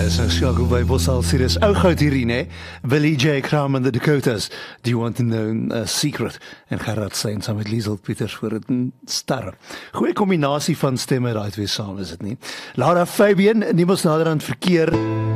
Is nou skakel by Bosal Sirius. Ou goud hierdie, né? Willie J. Cram and the Dakotas. Do you want to know a secret? En Gerard Sain saam met Liesel Pieters voor het sterre. Goeie kombinasie van stemme daai twee saam, is dit nie? Laura Fabian, niemand nader aan verkeer.